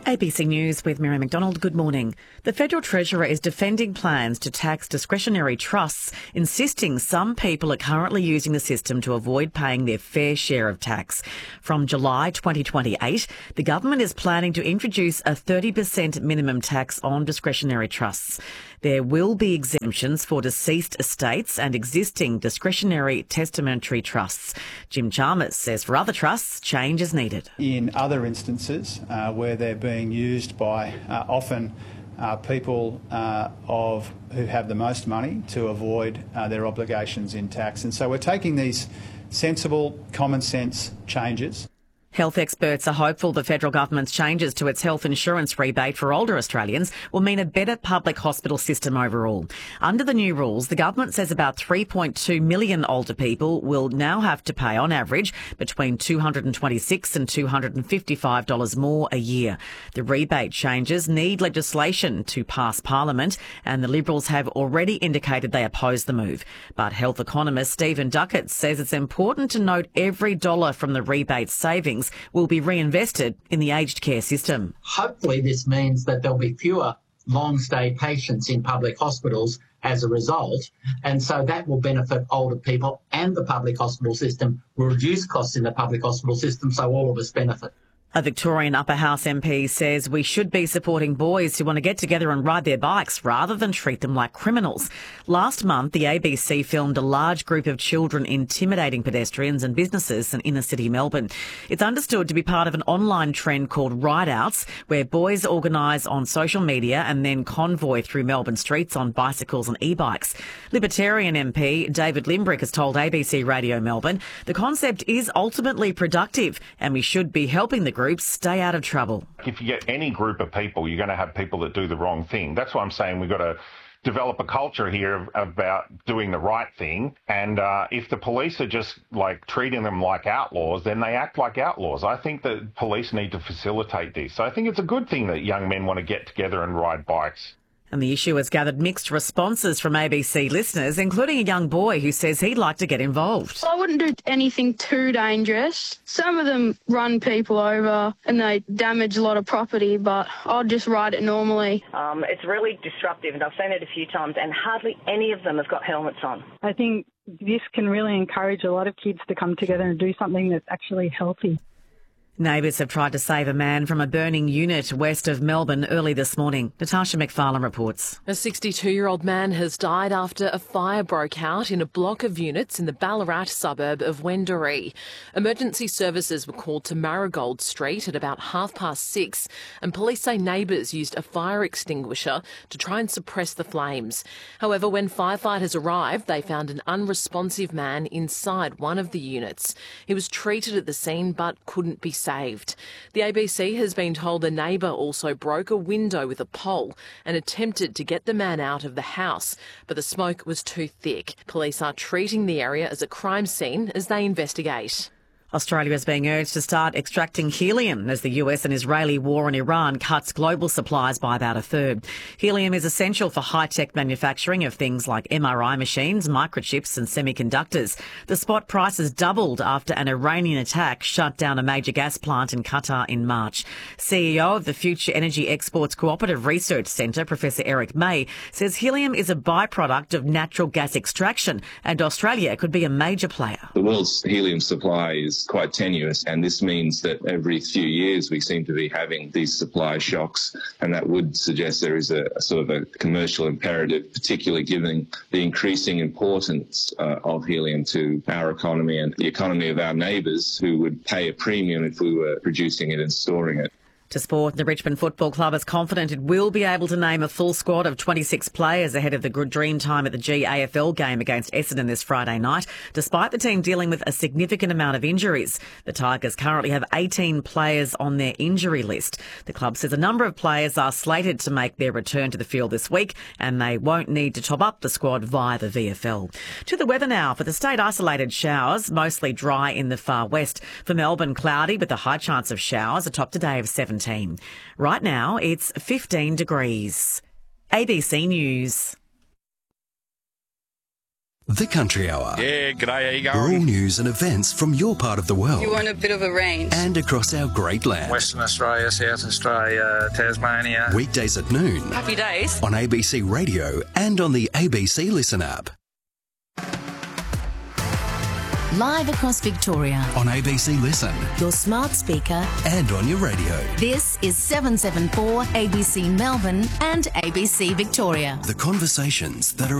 ABC News with Mary McDonald. Good morning. The Federal Treasurer is defending plans to tax discretionary trusts, insisting some people are currently using the system to avoid paying their fair share of tax. From July 2028, the government is planning to introduce a 30% minimum tax on discretionary trusts. There will be exemptions for deceased estates and existing discretionary testamentary trusts. Jim Chalmers says for other trusts, change is needed. In other instances where they're being used by often people who have the most money to avoid their obligations in tax. And so we're taking these sensible, common sense changes. Health experts are hopeful the federal government's changes to its health insurance rebate for older Australians will mean a better public hospital system overall. Under the new rules, the government says about 3.2 million older people will now have to pay, on average, between $226 and $255 more a year. The rebate changes need legislation to pass Parliament, and the Liberals have already indicated they oppose the move. But health economist Stephen Duckett says it's important to note every dollar from the rebate savings will be reinvested in the aged care system. Hopefully this means that there'll be fewer long-stay patients in public hospitals as a result, and so that will benefit older people, and the public hospital system will reduce costs in the public hospital system, so all of us benefit. A Victorian Upper House MP says we should be supporting boys who want to get together and ride their bikes rather than treat them like criminals. Last month, the ABC filmed a large group of children intimidating pedestrians and businesses in inner city Melbourne. It's understood to be part of an online trend called Rideouts, where boys organise on social media and then convoy through Melbourne streets on bicycles and e-bikes. Libertarian MP David Limbrick has told ABC Radio Melbourne the concept is ultimately productive and we should be helping the groups stay out of trouble. If you get any group of people, you're going to have people that do the wrong thing. That's why I'm saying we've got to develop a culture here about doing the right thing. And if the police are just like treating them like outlaws, then they act like outlaws. I think that police need to facilitate this. So I think it's a good thing that young men want to get together and ride bikes. And the issue has gathered mixed responses from ABC listeners, including a young boy who says he'd like to get involved. I wouldn't do anything too dangerous. Some of them run people over and they damage a lot of property, but I'll just ride it normally. It's really disruptive, and I've seen it a few times, and hardly any of them have got helmets on. I think this can really encourage a lot of kids to come together and do something that's actually healthy. Neighbours have tried to save a man from a burning unit west of Melbourne early this morning. Natasha McFarlane reports. A 62-year-old man has died after a fire broke out in a block of units in the Ballarat suburb of Wendouree. Emergency services were called to Marigold Street at about 6:30, and police say neighbours used a fire extinguisher to try and suppress the flames. However, when firefighters arrived, they found an unresponsive man inside one of the units. He was treated at the scene but couldn't be saved. The ABC has been told a neighbour also broke a window with a pole and attempted to get the man out of the house, but the smoke was too thick. Police are treating the area as a crime scene as they investigate. Australia is being urged to start extracting helium as the US and Israeli war in Iran cuts global supplies by about a third. Helium is essential for high-tech manufacturing of things like MRI machines, microchips and semiconductors. The spot price has doubled after an Iranian attack shut down a major gas plant in Qatar in March. CEO of the Future Energy Exports Cooperative Research Centre, Professor Eric May, says helium is a byproduct of natural gas extraction and Australia could be a major player. The world's helium supply is quite tenuous, and this means that every few years we seem to be having these supply shocks, and that would suggest there is a sort of a commercial imperative, particularly given the increasing importance of helium to our economy and the economy of our neighbours, who would pay a premium if we were producing it and storing it. To sport, the Richmond Football Club is confident it will be able to name a full squad of 26 players ahead of the good dream time at the GAFL game against Essendon this Friday night, despite the team dealing with a significant amount of injuries. The Tigers currently have 18 players on their injury list. The club says a number of players are slated to make their return to the field this week, and they won't need to top up the squad via the VFL. To the weather now. For the state, isolated showers, mostly dry in the far west. For Melbourne, cloudy with a high chance of showers, a top today of 17. Right now, it's 15 degrees. ABC News. The Country Hour. Yeah, g'day, how you All going? news and events from your part of the world. You want a bit of a range. And across our great land. Western Australia, South Australia, Tasmania. Weekdays at noon. Happy days. On ABC Radio and on the ABC Listen app. Live across Victoria. On ABC Listen. Your smart speaker. And on your radio. This is 774 ABC Melbourne and ABC Victoria. The conversations that are